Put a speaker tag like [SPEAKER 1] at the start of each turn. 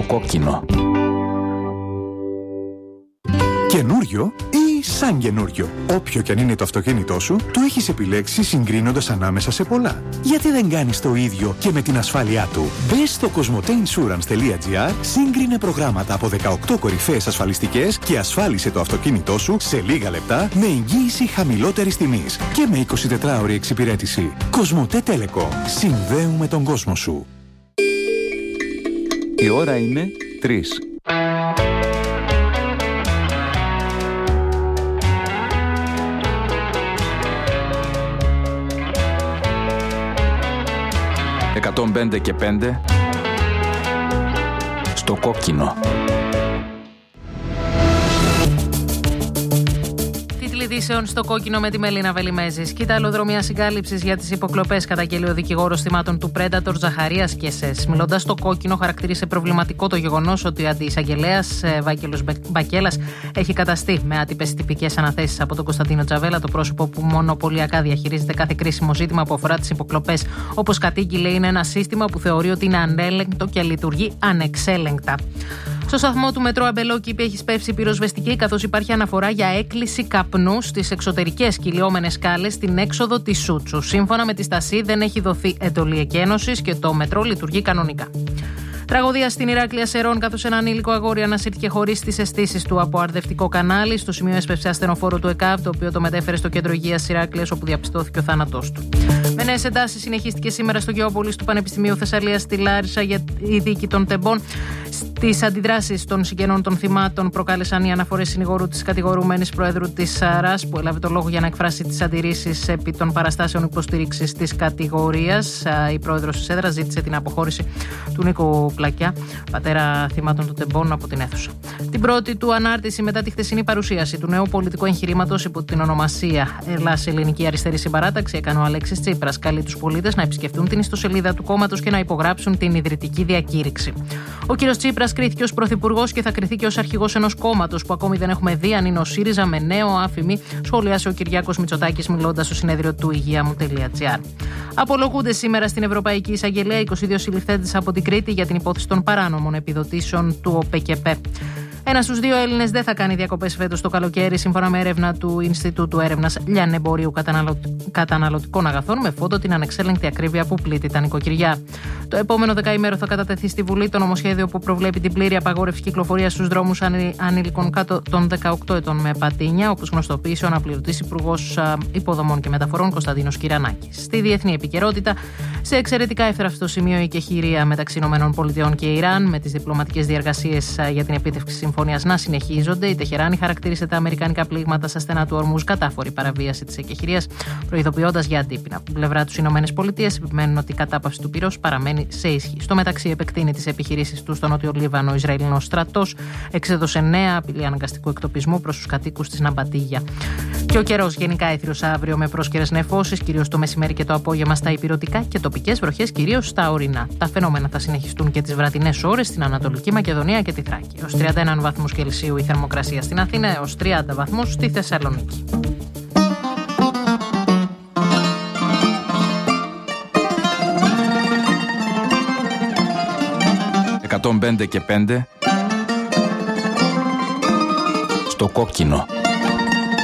[SPEAKER 1] κόκκινο.
[SPEAKER 2] Καινούριο ή σαν καινούριο. Όποιο κι αν είναι το αυτοκίνητό σου, το έχεις επιλέξει συγκρίνοντας ανάμεσα σε πολλά. Γιατί δεν κάνεις το ίδιο και με την ασφάλειά του? Μπες στο cosmoteinsurance.gr, σύγκρινε προγράμματα από 18 κορυφαίες ασφαλιστικές και ασφάλισε το αυτοκίνητό σου σε λίγα λεπτά με εγγύηση χαμηλότερης τιμής και με 24ωρη εξυπηρέτηση. Cosmote Telecom. Συνδέουμε τον κόσμο σου.
[SPEAKER 1] Η ώρα είναι 3. «105 και 5» στο κόκκινο.
[SPEAKER 3] Ειδήσεων στο κόκκινο με τη Μελίνα Βελιμέζης. Κοίταλοδρομία συγκάλυψης για τις υποκλοπές, καταγγέλει ο δικηγόρος θυμάτων του Predator Ζαχαρίας και ΣΕΣ. Μιλώντας στο κόκκινο, χαρακτήρισε προβληματικό το γεγονός ότι ο αντιεισαγγελέας Βάγγελος Μπακέλας έχει καταστεί με άτυπες τυπικές αναθέσεις από τον Κωνσταντίνο Τζαβέλα, το πρόσωπο που μονοπωλιακά διαχειρίζεται κάθε κρίσιμο ζήτημα που αφορά τις υποκλοπές. Όπως κατήγγειλε, είναι ένα σύστημα που θεωρεί ότι είναι ανέλεγκτο και λειτουργεί ανεξέλεγκτα. Στο σταθμό του μετρό Αμπελόκηπη έχει σπεύσει πυροσβεστική, καθώς υπάρχει αναφορά για έκκληση καπνού στις εξωτερικές κυλιόμενες σκάλες στην έξοδο της Σούτσου. Σύμφωνα με τη Στασή, δεν έχει δοθεί εντολή εκένωσης και το μετρό λειτουργεί κανονικά. Τραγωδία στην Ηράκλεια Σερών, καθώς ένα ανήλικο αγόρι ανασύρθηκε χωρίς τις αισθήσεις του από αρδευτικό κανάλι. Στο σημείο έσπευσε ασθενοφόρο του ΕΚΑΒ, το οποίο το μετέφερε στο κέντρο υγείας Ηράκλειας, όπου διαπιστώθηκε ο θάνατός του. Με νέες εντάσεις συνεχίστηκε σήμερα στο Γεώπολης του Πανεπιστημίου Θεσσαλίας στη Λάρισα για η δίκη των τεμπών. Στις αντιδράσεις των συγγενών των θυμάτων προκάλεσαν οι αναφορές συνηγόρου της κατηγορουμένης Προέδρου της ΡΑΣ, που έλαβε το λόγο για να εκφράσει τις αντιρρήσεις επί των παραστάσεων υποστήριξης της κατηγορίας. Η Πρόεδρος της έδρας ζήτησε την αποχώρηση του Νίκου Πλακιά, πατέρα θυμάτων των τεμπών, από την αίθουσα. Την πρώτη του ανάρτηση μετά τη χθεσινή παρουσίαση του νέου πολιτικού εγχειρήματος υπό την ονομασία Ελλάς Ελληνική Αριστερή Συμπαράταξη έκανε ο Αλέξης Τσίπρας. Καλεί τους πολίτες να επισκεφτούν την ιστοσελίδα του κόμματος και να υπογράψουν την ιδρυτική διακήρυξη. Ο κύριος Τσίπρας κρίθηκε ως πρωθυπουργός και θα κριθεί και ως αρχηγός ενός κόμματος που ακόμη δεν έχουμε δει αν είναι ο ΣΥΡΙΖΑ με νέο άφημη, σχολίασε ο Κυριάκος Μητσοτάκης μιλώντας στο συνέδριο του υγεία.gr. Απολογούνται σήμερα στην Ευρωπαϊκή Εισαγγελία 22 συλληφθέντες από την Κρήτη για την υπόθεση των παράνομων επιδοτήσεων του ΟΠΕΚΕΠΕ. Ένας στους δύο Έλληνες δεν θα κάνει διακοπές φέτος το καλοκαίρι, σύμφωνα με έρευνα του Ινστιτούτου Έρευνας Λιανεμπορίου Καταναλωτικών Αγαθών, με φώτο την ανεξέλεγκτη ακρίβεια που πλήττει τα νοικοκυριά. Το επόμενο δεκαήμερο θα κατατεθεί στη Βουλή το νομοσχέδιο που προβλέπει την πλήρη απαγόρευση κυκλοφορίας στους δρόμους ανήλικων κάτω των 18 ετών με πατίνια, όπως γνωστοποίησε ο αναπληρωτής Υπουργός Υποδομών και Μεταφορών Κωνσταντίνος Κυρανάκης. Στη διεθνή επικαιρότητα, σε εξαιρετικά εύθραυστο σημείο η κεχηρία μεταξύ ΗΠΑ και Ιράν, με τις διπλωματικές διεργασίες για την επίτευξη συμφωνίας να συνεχίζονται. Η Τεχεράνη χαρακτήρισε τα αμερικανικά πλήγματα στα στενά του Ορμούζ κατάφορη παραβίαση της εκεχηρίας, προειδοποιώντας για αντίπεινα. Από την πλευρά τους, οι ΗΠΑ επιμένουν ότι η κατάπαυση του πυρός παραμένει σε ισχύ. Στο μεταξύ, επεκτείνει τις επιχειρήσεις του στο Νότιο Λίβανο. Ο Ισραηλινός στρατός εξέδωσε νέα απειλή αναγκαστικού εκτοπισμού προς τους κατοίκους της Ναμπατίγια. Και ο καιρός γενικά έθριος αύριο με πρόσκαιρες νεφώσεις, κυρίως το μεσημέρι και το απόγευμα στα ηπειρωτικά και τοπικές βροχές κυρίως στα ορεινά. Τα φαινόμενα θα συνεχιστούν και τις βραδινές ώρες στην Ανατολική Μακεδονία και τη Θράκη. Έως 31 βαθμούς Κελσίου η θερμοκρασία στην Αθήνα, έως 30 βαθμούς στη Θεσσαλονίκη. «105 και 5» στο κόκκινο.